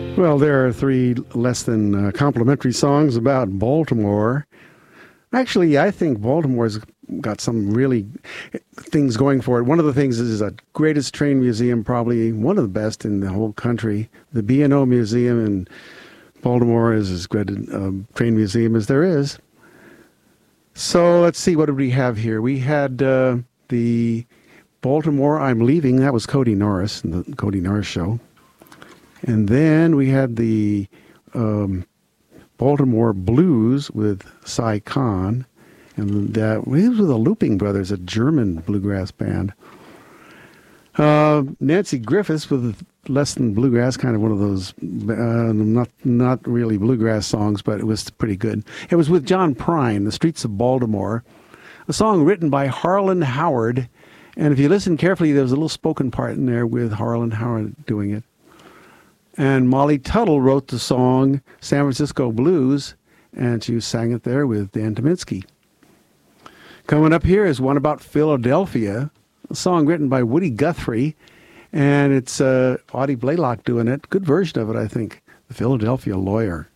Well, there are three less than complimentary songs about Baltimore. Actually, I think Baltimore's got some really things going for it. One of the things is the greatest train museum, probably one of the best in the whole country. The B&O Museum in Baltimore is as good a train museum as there is. So let's see, what did we have here? We had the Baltimore I'm Leaving. That was Cody Norris, in the Cody Norris Show. And then we had the Baltimore Blues with Cy Khan. And that was with the Looping Brothers, a German bluegrass band. Nancy Griffiths with Less Than Bluegrass, kind of one of those, not really bluegrass songs, but it was pretty good. It was with John Prine, The Streets of Baltimore, a song written by Harlan Howard. And if you listen carefully, there was a little spoken part in there with Harlan Howard doing it. And Molly Tuttle wrote the song San Francisco Blues, and she sang it there with Dan Tominski. Coming up here is one about Philadelphia, a song written by Woody Guthrie, and it's Audie Blaylock doing it. Good version of it, I think. The Philadelphia Lawyer.